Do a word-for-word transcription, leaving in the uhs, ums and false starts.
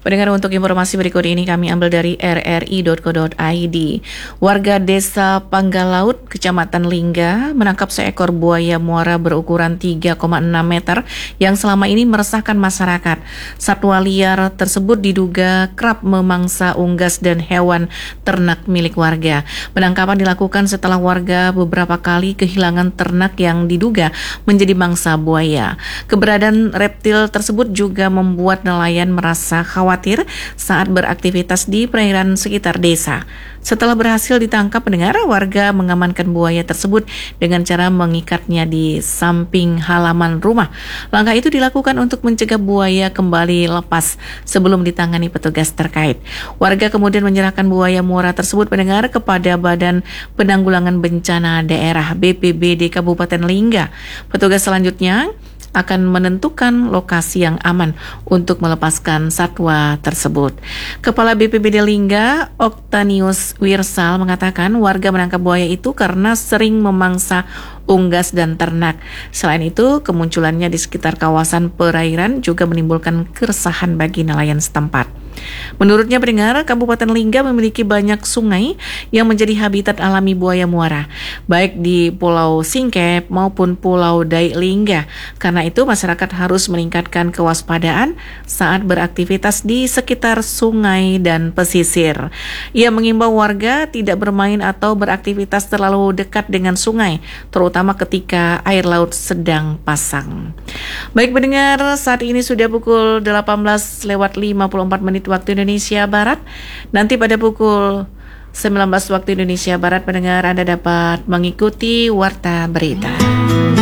Pendengar, untuk informasi berikut ini kami ambil dari r r i titik co titik i d. Warga Desa Panggalaut, Kecamatan Lingga, menangkap seekor buaya muara berukuran tiga koma enam meter yang selama ini meresahkan masyarakat. Satwa liar tersebut diduga kerap memangsa unggas dan hewan ternak milik warga. Penangkapan dilakukan setelah warga beberapa kali kehilangan ternak yang diduga menjadi mangsa buaya. Keberadaan reptil tersebut juga membuat nelayan merasa khawatir saat beraktivitas di perairan sekitar desa. Setelah berhasil ditangkap, pendengar, warga mengamankan buaya tersebut dengan cara mengikatnya di samping halaman rumah. Langkah itu dilakukan untuk mencegah buaya kembali lepas sebelum ditangani petugas terkait. Warga kemudian menyerahkan buaya muara tersebut, pendengar, kepada Badan Penanggulangan Bencana Daerah B P B D Kabupaten Lingga. Petugas selanjutnya akan menentukan lokasi yang aman untuk melepaskan satwa tersebut. Kepala B P B D Lingga, Oktanius Wirsal, mengatakan warga menangkap buaya itu karena sering memangsa unggas dan ternak. Selain itu, kemunculannya di sekitar kawasan perairan juga menimbulkan keresahan bagi nelayan setempat. Menurutnya, pendengar, Kabupaten Lingga memiliki banyak sungai yang menjadi habitat alami buaya muara, baik di Pulau Singkep maupun Pulau Dai Lingga. Karena itu, masyarakat harus meningkatkan kewaspadaan saat beraktivitas di sekitar sungai dan pesisir. Ia mengimbau warga tidak bermain atau beraktivitas terlalu dekat dengan sungai, terutama ketika air laut sedang pasang. Baik, pendengar, saat ini sudah pukul delapan belas lewat lima puluh empat menit waktu Indonesia Barat. Nanti pada pukul sembilan belas waktu Indonesia Barat, pendengar, Anda dapat mengikuti Warta Berita.